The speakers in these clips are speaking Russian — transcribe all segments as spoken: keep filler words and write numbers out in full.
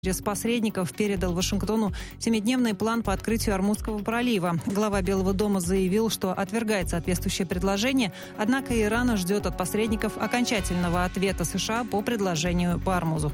через посредников передал Вашингтону семидневный план по открытию Ормузского пролива. Глава Белого дома заявил, что отвергает соответствующее предложение, однако Иран ждет от посредников окончательного ответа США по предложению по Ормузу.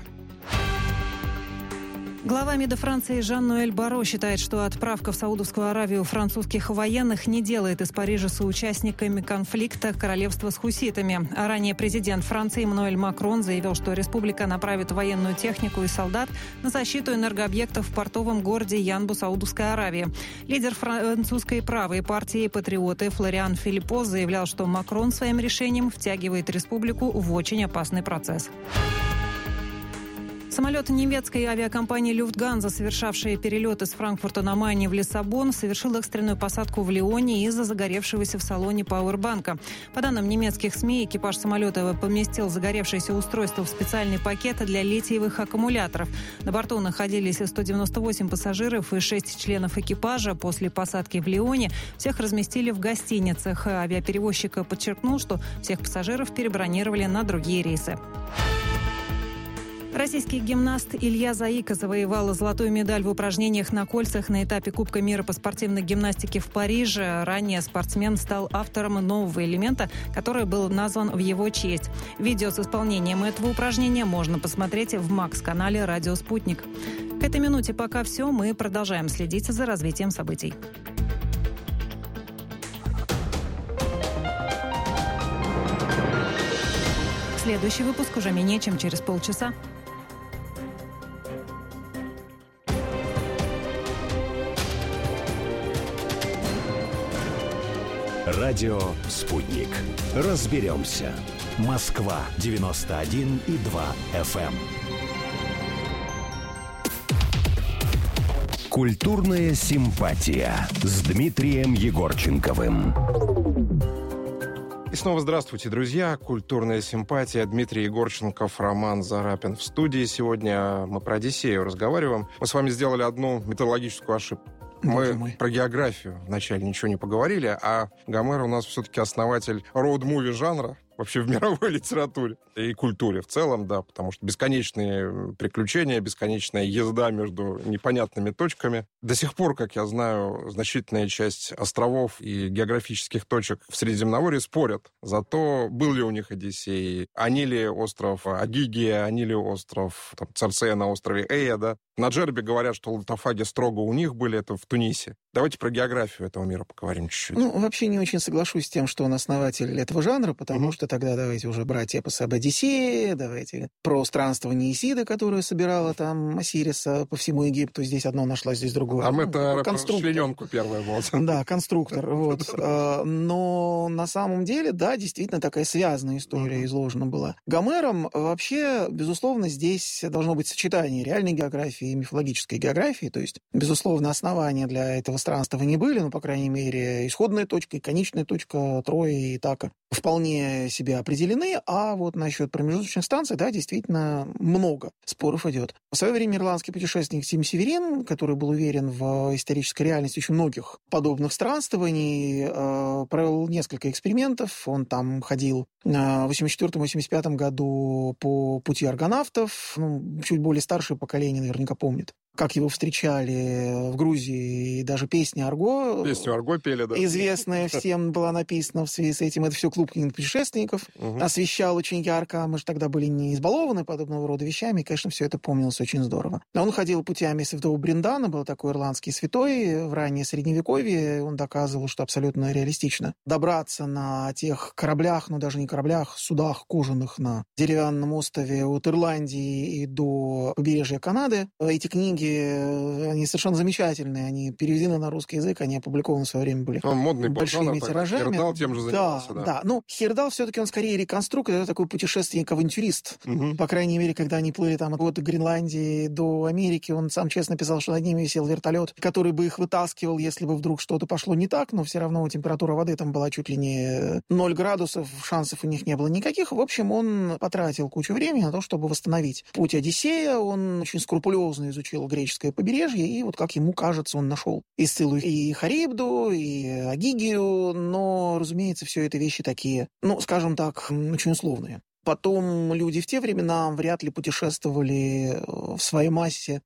Глава МИДа Франции Жан-Ноэль Барро считает, что отправка в Саудовскую Аравию французских военных не делает из Парижа соучастниками конфликта королевства с хуситами. А ранее президент Франции Эммануэль Макрон заявил, что республика направит военную технику и солдат на защиту энергообъектов в портовом городе Янбу Саудовской Аравии. Лидер французской правой партии «Патриоты» Флориан Филиппо заявлял, что Макрон своим решением втягивает республику в очень опасный процесс. Самолет немецкой авиакомпании «Люфтганза», совершавший перелет из Франкфурта на Майне в Лиссабон, совершил экстренную посадку в Лионе из-за загоревшегося в салоне пауэрбанка. По данным немецких СМИ, экипаж самолета поместил загоревшееся устройство в специальный пакет для литиевых аккумуляторов. На борту находились сто девяносто восемь пассажиров и шесть членов экипажа. После посадки в Лионе всех разместили в гостиницах. Авиаперевозчик подчеркнул, что всех пассажиров перебронировали на другие рейсы. Российский гимнаст Илья Заика завоевал золотую медаль в упражнениях на кольцах на этапе Кубка мира по спортивной гимнастике в Париже. Ранее спортсмен стал автором нового элемента, который был назван в его честь. Видео с исполнением этого упражнения можно посмотреть в Макс-канале «Радио Спутник». К этой минуте пока все. Мы продолжаем следить за развитием событий. Следующий выпуск уже менее чем через полчаса. Радио «Спутник». Разберемся. Москва девяносто один и два эф эм. Культурная симпатия с Дмитрием Егорченковым. И снова здравствуйте, друзья. Культурная симпатия. Дмитрий Егорченков, Роман Зарапин в студии. Сегодня мы про Одиссею разговариваем. Мы с вами сделали одну методологическую ошибку. Мы Мой. про географию вначале ничего не поговорили, а Гомер у нас все-таки основатель роуд-муви жанра, вообще в мировой литературе и культуре в целом, да, потому что бесконечные приключения, бесконечная езда между непонятными точками. До сих пор, как я знаю, значительная часть островов и географических точек в Средиземноморье спорят за то, был ли у них Одиссей, они ли остров Агигия, они ли остров там, Церцея на острове Эя, да. На Джербе говорят, что лотофаги строго у них были, это в Тунисе. Давайте про географию этого мира поговорим чуть-чуть. Ну, вообще не очень соглашусь с тем, что он основатель этого жанра, потому mm-hmm. что тогда давайте уже брать эпос об Одиссее, давайте про странствование Исиды, которое собирала там Осириса по всему Египту. Здесь одно нашла, здесь другое. А мы-то конструктор. Члененку первая была. Да, конструктор. Вот. Но на самом деле, да, действительно такая связанная история изложена была. Гомером вообще, безусловно, здесь должно быть сочетание реальной географии и мифологической географии. То есть, безусловно, основания для этого странствования были, ну, по крайней мере, исходная точка и конечная точка Трои и Итака вполне себе определены, а вот насчет промежуточных станций, да, действительно много споров идет. В свое время ирландский путешественник Тим Северин, который был уверен в исторической реальности очень многих подобных странствований, э, провел несколько экспериментов. Он там ходил в восемьдесят четвёртом — восемьдесят пятом году по пути аргонавтов. Ну, чуть более старшее поколение наверняка помнит, как его встречали в Грузии, и даже песня Арго. Песню Арго пели, да. Известная всем была написана в связи с этим. Это все клуб путешественников. Угу. Освещал очень ярко. Мы же тогда были не избалованы подобного рода вещами. И, конечно, все это помнилось очень здорово. Но он ходил путями святого Бриндана, был такой ирландский святой. В раннее Средневековье он доказывал, что абсолютно реалистично добраться на тех кораблях, ну даже не кораблях, судах кожаных на деревянном острове от Ирландии и до побережья Канады. Эти книги они совершенно замечательные, они переведены на русский язык, они опубликованы в свое время были он модный большими тиражами. Хердал тем же занимался, да. Да, да. Ну, Хердал все-таки он скорее реконструктор, это такой путешественник-авантюрист. Угу. По крайней мере, когда они плыли там от Гренландии до Америки, он сам честно писал, что над ними висел вертолет, который бы их вытаскивал, если бы вдруг что-то пошло не так, но все равно температура воды там была чуть ли не ноль градусов, шансов у них не было никаких. В общем, он потратил кучу времени на то, чтобы восстановить путь Одиссея. Он очень скрупулезно изучил греческое побережье, и вот, как ему кажется, он нашел и Сциллу, и Харибду, и Агигию, но, разумеется, все это вещи такие, ну, скажем так, очень условные. Потом люди в те времена вряд ли путешествовали в своей массе